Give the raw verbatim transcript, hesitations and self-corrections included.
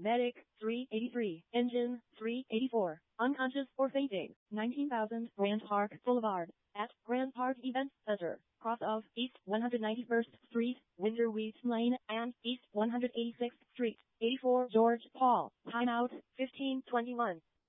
Medic, three eighty-three. Engine, three eighty-four. Unconscious or fainting. nineteen thousand Grand Park Boulevard. At Grand Park Event Center. Cross of East one hundred ninety-first Street, Winterwheat Lane, and East one hundred eighty-sixth Street. eighty-four George Paul. Timeout, fifteen twenty-one.